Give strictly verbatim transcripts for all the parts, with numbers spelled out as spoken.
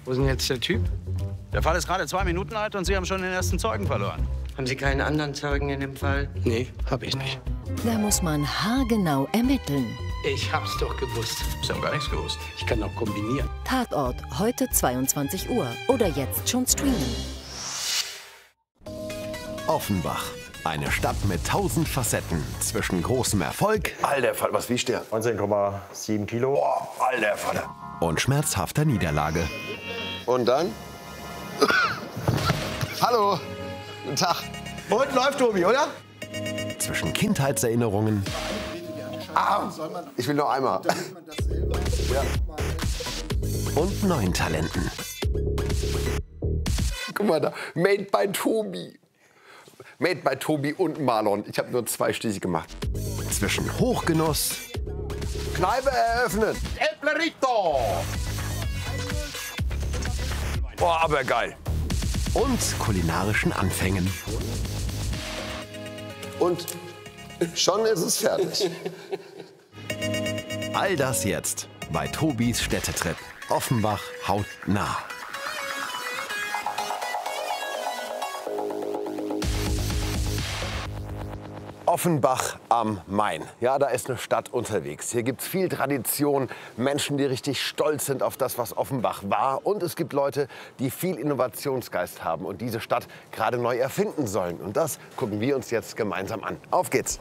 Wo ist denn jetzt der Typ? Der Fall ist gerade zwei Minuten alt und Sie haben schon den ersten Zeugen verloren. Haben Sie keinen anderen Zeugen in dem Fall? Nee, hab ich nicht. Da muss man haargenau ermitteln. Ich hab's doch gewusst. Sie haben gar nichts gewusst. Ich kann auch kombinieren. Tatort, heute zweiundzwanzig Uhr. Oder jetzt schon streamen. Offenbach. Eine Stadt mit tausend Facetten. Zwischen großem Erfolg. Alter Vater, was wiegt der? neunzehn Komma sieben Kilo. Boah, alter Vater. Und schmerzhafter Niederlage. Und dann? Hallo. Guten Tag. Und läuft, Tobi, oder? Zwischen Kindheitserinnerungen. Ah, ich will noch einmal. Ja. Und neuen Talenten. Guck mal da. Made by Tobi. Made by Tobi und Marlon. Ich habe nur zwei Stiche gemacht. Zwischen Hochgenuss. Kneipe eröffnet. El Perrito. Boah, aber geil. Und kulinarischen Anfängen. Und schon ist es fertig. All das jetzt bei Tobis Städtetrip. Offenbach hautnah. Offenbach am Main. Ja, da ist eine Stadt unterwegs. Hier gibt es viel Tradition, Menschen, die richtig stolz sind auf das, was Offenbach war. Und es gibt Leute, die viel Innovationsgeist haben und diese Stadt gerade neu erfinden sollen. Und das gucken wir uns jetzt gemeinsam an. Auf geht's!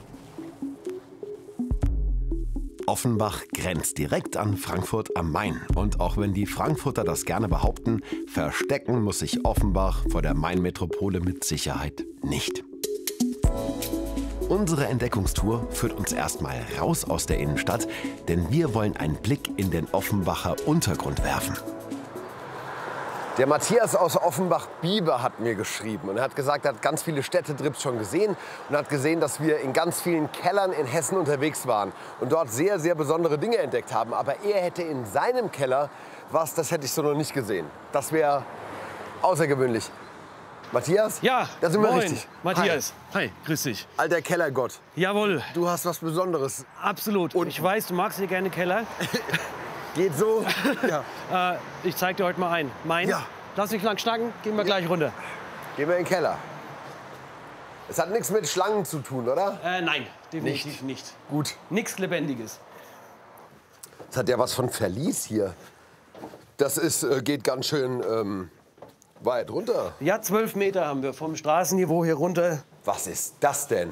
Offenbach grenzt direkt an Frankfurt am Main. Und auch wenn die Frankfurter das gerne behaupten, verstecken muss sich Offenbach vor der Main-Metropole mit Sicherheit nicht. Unsere Entdeckungstour führt uns erstmal raus aus der Innenstadt, denn wir wollen einen Blick in den Offenbacher Untergrund werfen. Der Matthias aus Offenbach-Bieber hat mir geschrieben und er hat gesagt, er hat ganz viele Städtetrips schon gesehen und hat gesehen, dass wir in ganz vielen Kellern in Hessen unterwegs waren und dort sehr, sehr besondere Dinge entdeckt haben. Aber er hätte in seinem Keller was, das hätte ich so noch nicht gesehen. Das wäre außergewöhnlich. Matthias? Ja, da sind wir moin, richtig. Matthias. Hi. Hi, grüß dich. Alter Kellergott. Jawohl. Du hast was Besonderes. Absolut. Und ich weiß, du magst hier gerne Keller. Geht so? Ja. äh, ich zeig dir heute mal ein. Mein. Ja. Lass nicht lang schnacken, gehen wir gleich runter. Gehen wir in den Keller. Es hat nichts mit Schlangen zu tun, oder? Äh, nein, definitiv nicht. nicht. Gut. Nichts Lebendiges. Es hat ja was von Verlies hier. Das ist, äh, geht ganz schön ähm, weit runter. Ja, zwölf Meter haben wir vom Straßenniveau hier runter. Was ist das denn?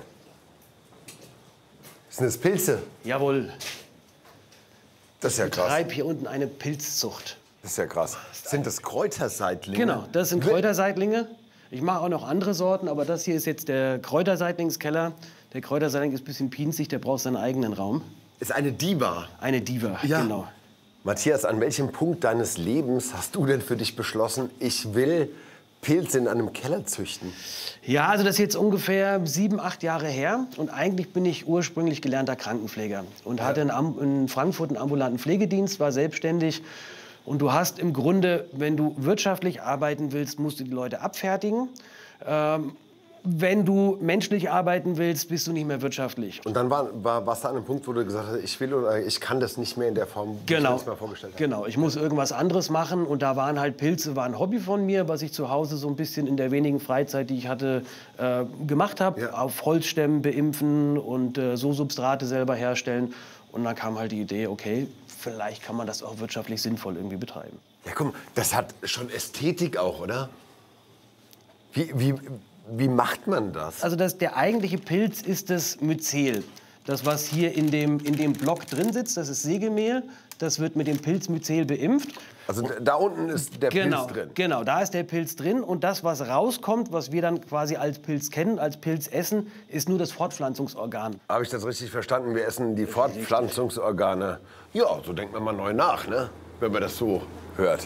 Sind das Pilze? Jawohl. Das ist ja Ich krass. betreibe hier unten eine Pilzzucht. Das ist ja krass. Sind das Kräuterseitlinge? Genau, das sind Kräuterseitlinge. Ich mache auch noch andere Sorten, aber das hier ist jetzt der Kräuterseitlingkeller. Der Kräuterseitling ist ein bisschen pinzig, der braucht seinen eigenen Raum. Ist eine Diva. Eine Diva, Ja. genau. Matthias, an welchem Punkt deines Lebens hast du denn für dich beschlossen, ich will Pilze in einem Keller züchten? Ja, also das ist jetzt ungefähr sieben, acht Jahre her. Und eigentlich bin ich ursprünglich gelernter Krankenpfleger und ja. hatte in, Am in Frankfurt einen ambulanten Pflegedienst, war selbstständig. Und du hast im Grunde, wenn du wirtschaftlich arbeiten willst, musst du die Leute abfertigen. Ähm, wenn du menschlich arbeiten willst, bist du nicht mehr wirtschaftlich. Und dann war, war, warst du an einem Punkt, wo du gesagt hast, ich will oder ich kann das nicht mehr in der Form, wie genau. ich mir das mal vorgestellt habe. Genau, ich muss irgendwas anderes machen. Und da waren halt Pilze, war ein Hobby von mir, was ich zu Hause so ein bisschen in der wenigen Freizeit, die ich hatte, äh, gemacht habe. Ja. Auf Holzstämmen beimpfen und äh, so Substrate selber herstellen. Und dann kam halt die Idee, okay, vielleicht kann man das auch wirtschaftlich sinnvoll irgendwie betreiben. Ja, guck mal, das hat schon Ästhetik auch, oder? Wie, wie, wie macht man das? Also das, der eigentliche Pilz ist das Myzel. Das, was hier in dem, in dem Block drin sitzt, das ist Sägemehl. Das wird mit dem Pilzmyzel beimpft. Also da unten ist der genau, Pilz drin? Genau, da ist der Pilz drin. Und das, was rauskommt, was wir dann quasi als Pilz kennen, als Pilz essen, ist nur das Fortpflanzungsorgan. Habe ich das richtig verstanden? Wir essen die Fortpflanzungsorgane. Ja, so denkt man mal neu nach, ne? Wenn man das so hört.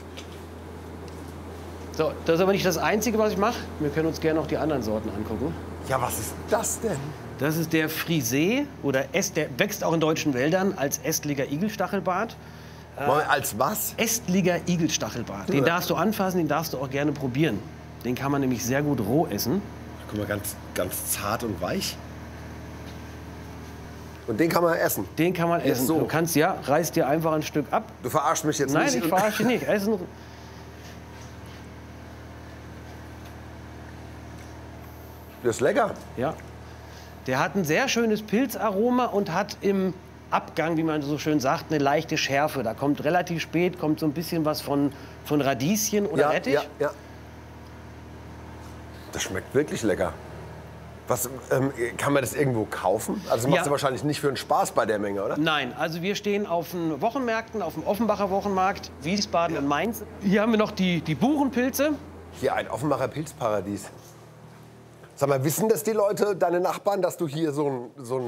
So, das ist aber nicht das Einzige, was ich mache. Wir können uns gerne noch die anderen Sorten angucken. Ja, was ist das denn? Das ist der Frisee, oder Äst, der wächst auch in deutschen Wäldern als ästlicher Igelstachelbart. Mal als was? Ästlicher Igelstachelbart. Den Ja. darfst du anfassen, den darfst du auch gerne probieren. Den kann man nämlich sehr gut roh essen. Guck mal, ganz, ganz zart und weich. Und den kann man essen? Den kann man essen. So. Du kannst, ja, reiß dir einfach ein Stück ab. Du verarschst mich jetzt Nein, nicht. ich verarsche dich nicht. Essen. Das ist lecker. Ja. Der hat ein sehr schönes Pilzaroma und hat im Abgang, wie man so schön sagt, eine leichte Schärfe. Da kommt relativ spät kommt so ein bisschen was von, von Radieschen oder Ja, Rettich. ja, ja. Das schmeckt wirklich lecker. Was, ähm, kann man das irgendwo kaufen? Also machst Ja. du wahrscheinlich nicht für einen Spaß bei der Menge, oder? Nein, also wir stehen auf den Wochenmärkten, auf dem Offenbacher Wochenmarkt, Wiesbaden und Mainz. Hier haben wir noch die, die Buchenpilze. Hier ein Offenbacher Pilzparadies. Sag mal, wissen das die Leute, deine Nachbarn, dass du hier so ein, so ein